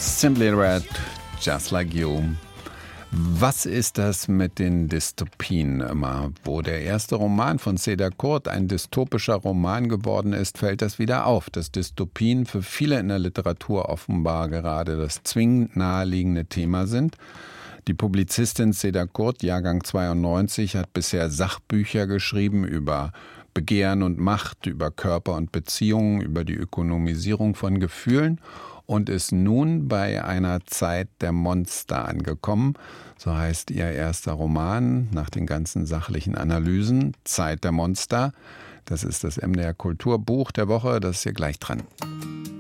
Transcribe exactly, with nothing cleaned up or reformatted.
Simply Red, Just Like You. Was ist das mit den Dystopien immer? Wo der erste Roman von Cedar Kurt ein dystopischer Roman geworden ist, fällt das wieder auf, dass Dystopien für viele in der Literatur offenbar gerade das zwingend naheliegende Thema sind. Die Publizistin Cedar Kurt, Jahrgang zweiundneunzig, hat bisher Sachbücher geschrieben über Begehren und Macht, über Körper und Beziehungen, über die Ökonomisierung von Gefühlen und ist nun bei einer Zeit der Monster angekommen. So heißt ihr erster Roman nach den ganzen sachlichen Analysen, Zeit der Monster. Das ist das M D R Kulturbuch der Woche, das ist hier gleich dran.